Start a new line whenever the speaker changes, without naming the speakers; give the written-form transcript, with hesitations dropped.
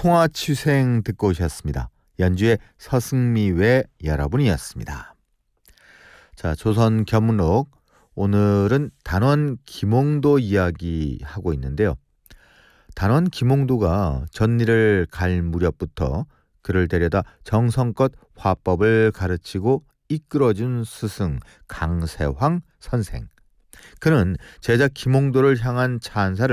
통화취생 듣고 오셨습니다. 연주의 서승미 외 여러분이었습니다. 자, 조선 견문록 오늘은 단원 김홍도 이야기하고 있는데요. 단원 김홍도가 전리를 갈 무렵부터 그를 데려다 정성껏 화법을 가르치고 이끌어준 스승 강세황 선생. 그는 제자 김홍도를 향한 찬사를